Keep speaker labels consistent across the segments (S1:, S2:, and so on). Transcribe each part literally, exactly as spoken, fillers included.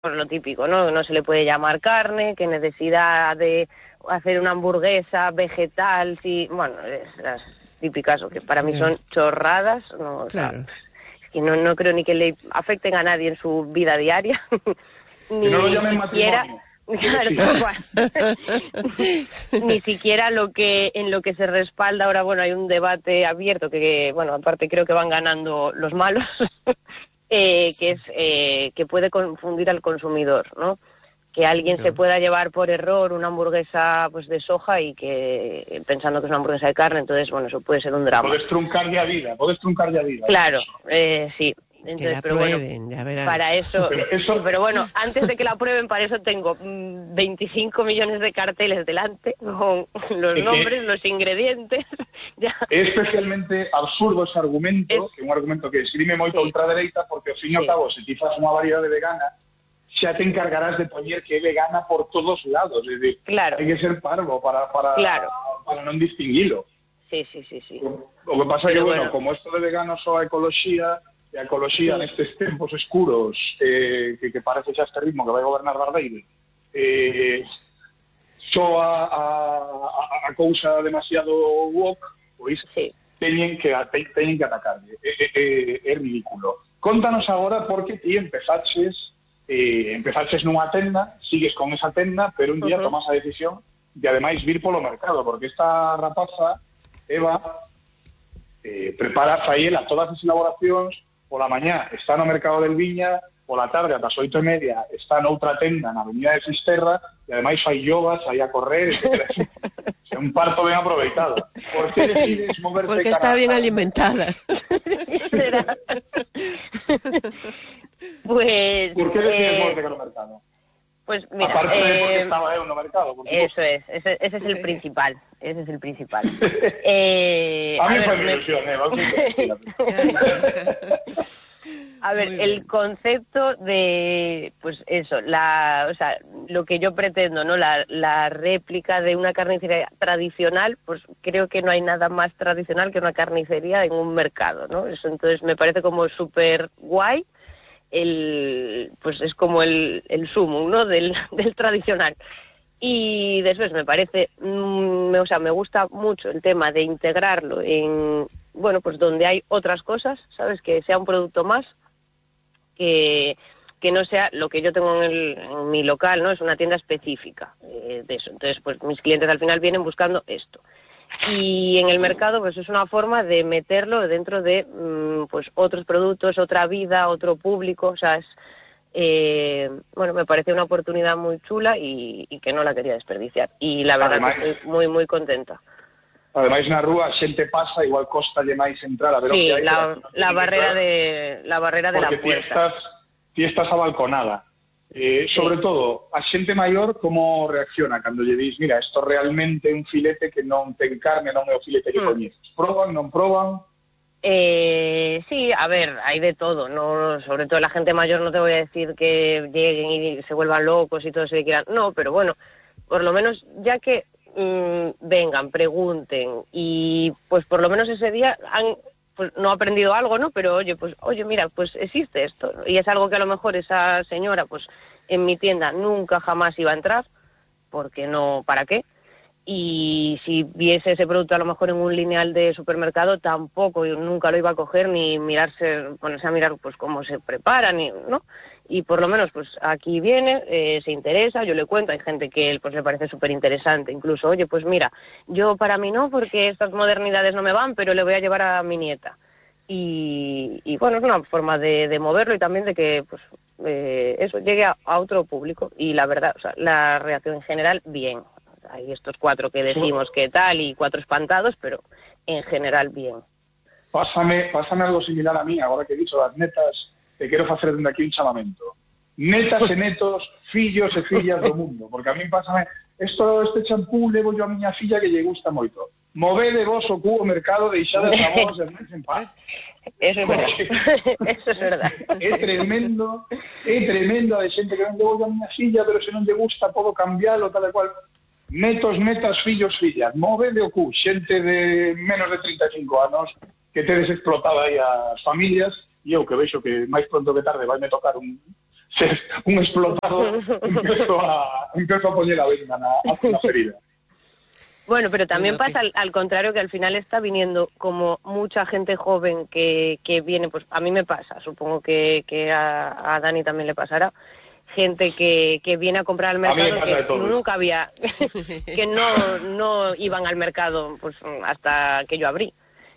S1: pues lo típico, ¿no? No se le puede llamar carne, que necesidad de hacer una hamburguesa vegetal, sí, bueno, es, las típicas, que para mí son chorradas, no,
S2: Claro.
S1: o sea, es que no, no creo ni que le afecten a nadie en su vida diaria, ni
S3: Que no lo llamen
S1: siquiera,
S3: matrimonio.
S1: claro, tal cual. Ni siquiera lo que en lo que se respalda ahora, bueno, hay un debate abierto que, bueno, aparte creo que van ganando los malos. Eh, que es eh, que puede confundir al consumidor, ¿no? Que alguien
S2: No.
S1: se pueda llevar por error una hamburguesa pues de soja y que pensando que es una hamburguesa de carne, entonces bueno, eso puede ser un drama.
S3: Puedes truncar ya vida, puedes truncar ya vida.
S1: Claro, eh, sí.
S2: Que
S1: Entonces,
S2: la
S1: pero
S2: prueben,
S1: bueno,
S2: ya verán.
S1: para eso,
S3: Pero eso-
S1: sí, pero bueno, antes de que la prueben, para eso tengo mm, veinticinco millones de carteles delante con los
S3: Es que-
S1: nombres, los ingredientes, ya.
S3: É especialmente absurdo ese argumento,
S1: Es-
S3: que é un argumento que esgrime moito
S1: Sí.
S3: a ultradereita, porque ao fin e ao
S1: Sí.
S3: cabo, se ti faz unha variedade vegana, xa te encargarás de poñer que é vegana por todos lados, é dicir,
S1: Claro.
S3: hai que ser parvo para, para,
S1: Claro.
S3: para non distinguilo.
S1: Sí, sí, sí, sí.
S3: O que pasa é que,
S1: Pero
S3: bueno,
S1: bueno.
S3: como esto de vegano só a ecoloxía, e a ecoloxía
S1: Sí.
S3: nestes tempos escuros, eh, que, que parece xa este ritmo que vai gobernar Barbeide, eh, só a, a, a, a cousa demasiado woke, pois
S1: Sí.
S3: teñen que te, teñen que atacarle. É, é, é, é ridículo. Contanos agora porque ti empezaches eh, empezaches nunha tenda, sigues con esa tenda, pero un día
S1: Uh-huh.
S3: tomas a decisión de ademais vir polo mercado, porque esta rapaza, Eva, eh, prepara, fai ela todas as elaboracións, pola mañá está no mercado del Viña, pola tarde ata as oito e media está noutra tenda na avenida de Fisterra, e ademais fai yoga, sai a correr, etcétera. É un parto ben aproveitado. Por que decides moverte
S2: Porque
S3: cara
S2: está
S3: a-
S2: bien alimentada.
S1: Será. Pues,
S3: Por que decides
S1: eh,
S3: moverte cara ao mercado?
S1: pues mira,
S3: Aparte de porque
S1: eh,
S3: estaba eu no mercado, por suposto.
S1: eso es, ese, ese es el principal, ese es el principal. Eh,
S3: A mí
S1: ver,
S3: fue mi
S1: me-
S3: ilusión, eh, vamos a
S1: A ver,
S2: Muy bien.
S1: el concepto de, pues eso, la, o sea, lo que yo pretendo, ¿no? La, la réplica de una carnicería tradicional, pues creo que no hay nada más tradicional que una carnicería en un mercado, ¿no? Eso entonces me parece como súper guay, el, pues es como el, el sumum, ¿no? Del, del tradicional. Y después me parece, mm, me- o sea, me gusta mucho el tema de integrarlo en, bueno, pues donde hay otras cosas, ¿sabes? Que sea un producto más, que, que no sea lo que yo tengo en, el, en mi local, ¿no? Es una tienda específica eh, de eso. Entonces, pues mis clientes al final vienen buscando esto. Y en el mercado, pues es una forma de meterlo dentro de, mm, pues otros productos, otra vida, otro público, o sea, es... Eh, bueno, me parece una oportunidad muy chula y, y que no la quería desperdiciar. Y la verdad
S3: Además-
S1: que estoy muy, muy contenta.
S3: Ademais na rúa a xente pasa, igual costalle máis entrar a ver o
S1: Sí,
S3: que hai.
S1: la,
S3: pero non
S1: la
S3: tiene que
S1: barrera
S3: entrar,
S1: de la barrera de la
S3: porque ti
S1: puerta.
S3: estás, ti estás a balconada. Eh, sobre
S1: Sí.
S3: todo, a xente maior como reacciona cando lle dis, mira, isto realmente é un filete que non ten carne, non é o filete que
S1: Hmm.
S3: coñeces. Proban, non proban?
S1: Eh, sí, a ver, hay de todo, no, sobre todo la gente mayor no te voy a decir que lleguen y se vuelvan locos y todo se quieran, no, pero bueno, por lo menos ya que mm, vengan, pregunten y pues por lo menos ese día han pues no aprendido algo, ¿no? Pero oye, pues oye, mira, pues existe esto y es algo que a lo mejor esa señora pues en mi tienda nunca jamás iba a entrar porque no, ¿para qué? Y si viese ese producto a lo mejor en un lineal de supermercado tampoco, yo nunca lo iba a coger ni mirarse, ponerse a mirar pues cómo se prepara, ni, ¿no? Y por lo menos pues aquí viene, eh, se interesa, yo le cuento, hay gente que pues le parece súper interesante, incluso, oye, pues mira, yo para mí no, porque estas modernidades no me van, pero le voy a llevar a mi nieta. Y, y bueno, es una forma de, de moverlo y también de que pues eh, eso llegue a, a otro público. Y la verdad, o sea, la reacción en general, bien. Hay estos cuatro que decimos que tal y cuatro espantados, pero en general bien.
S3: Pásame, pásame algo similar a mí, agora que he dicho das netas, te quero facer dende aquí un chamamento. Netas e netos, fillos e fillas do mundo, porque a mí pásame, esto, este champú levo yo a miña filla que lle gusta moito. Movede vos o cu o mercado, deixades a vos e máis en paz.
S1: Eso es verdad. Eso es verdad.
S3: É tremendo, é tremendo a de xente que non levo yo a miña filla, pero se non lle gusta podo cambiarlo, tal e cual. Netos, netas, fillos, fillas, movede o cu, xente de menos de trinta e cinco anos que tedes explotada aí as familias, e eu que vexo que máis pronto que tarde vai me tocar un, ser un explotado, empezó a, empezó a poner a venda na, na ferida.
S1: Bueno, pero también pasa al, al contrario, que al final está viniendo como mucha gente joven que, que viene, pues a mí me pasa, supongo que, que a, a Dani también le pasará, gente que, que viene a comprar al mercado que nunca había, que no, no iban al mercado pues hasta que yo abrí.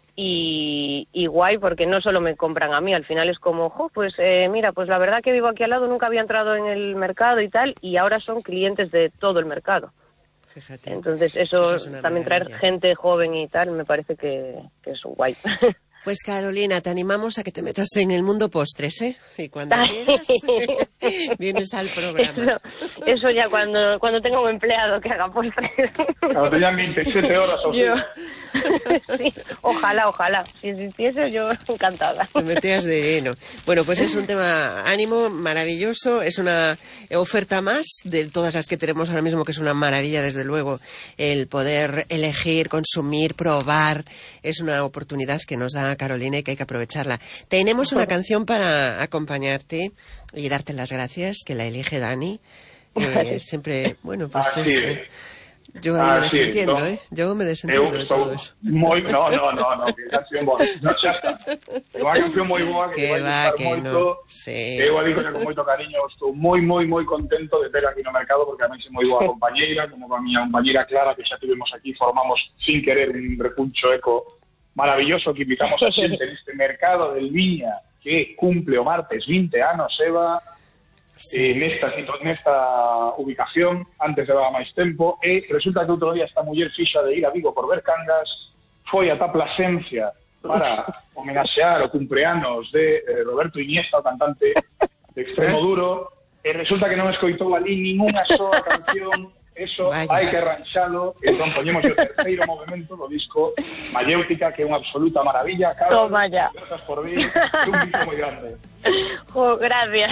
S1: Y, y guay, porque no solo me compran a mí, al final es como, jo, pues eh, mira, pues la verdad que vivo aquí al lado, nunca había entrado en el mercado y tal, y ahora son clientes de todo el mercado.
S2: Fíjate.
S1: Entonces eso,
S2: eso es
S1: también
S2: maravilla.
S1: Traer gente joven y tal, me parece que, que es guay.
S2: Pues Carolina, te animamos a que te metas en el mundo postres, ¿eh? Y cuando quieras, vienes al programa.
S1: Eso, eso ya cuando, cuando tenga un empleado que haga postres.
S3: Cuando tenían veintisiete horas o
S1: yo, sí, ojalá, ojalá. Si existiese, yo encantada.
S2: Te metías de lleno. Bueno, pues es un tema ánimo maravilloso, es una oferta más de todas las que tenemos ahora mismo, que es una maravilla, desde luego, el poder elegir, consumir, probar. Es una oportunidad que nos da Carolina y que hay que aprovecharla. Tenemos una canción para acompañarte y darte las gracias, que la elige Dani. Eh, siempre, bueno, pues
S3: Así
S2: es...
S3: es.
S2: Eh, yo ahí
S3: Ah,
S2: me
S3: sí,
S2: desentiendo,
S3: no.
S2: ¿eh? Yo me desentiendo
S3: Eu
S2: de
S3: estou
S2: todo eso.
S3: moi... No, no, no, no, que canción boa. No, xa está. É unha canción moi boa que,
S2: Que
S3: vai
S2: va,
S3: gustar
S2: que
S3: moito.
S2: no. Sí.
S3: Eu a digo con moito cariño, estou moi, moi, moi contento de ter aquí no mercado, porque a mí é moi boa compañeira, como a miña compañeira Clara, que xa tivemos aquí, formamos sin querer un repuncho eco maravilloso que invitamos a xente neste mercado del Viña, que cumple o martes vinte anos, Eva,
S2: Sí.
S3: eh, nesta, nesta ubicación, antes levaba máis tempo, e resulta que outro día esta muller fixa de ir a Vigo por ver cangas, foi ata Plasencia para homenaxear o cumpleanos de eh, Roberto Iniesta, o cantante de Extremoduro, e resulta que non escoitou ali ninguna soa canción. Eso
S2: Vaya.
S3: hai que arranxalo, e entón poñemos o terceiro movimento do disco Mayéutica, que é unha absoluta maravilla. Carlos,
S1: Toma ya.
S3: gracias por vir, un bicho moi grande.
S1: Oh, gracias.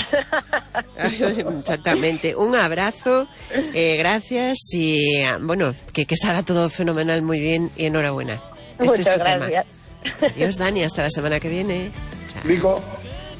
S2: Exactamente. Un abrazo, eh, gracias y bueno, que, que salga todo fenomenal, muy bien y enhorabuena. Este
S1: Muchas
S2: es tu
S1: gracias.
S2: tema. Adiós, Dani, hasta la semana que viene. Chao.
S3: Rico.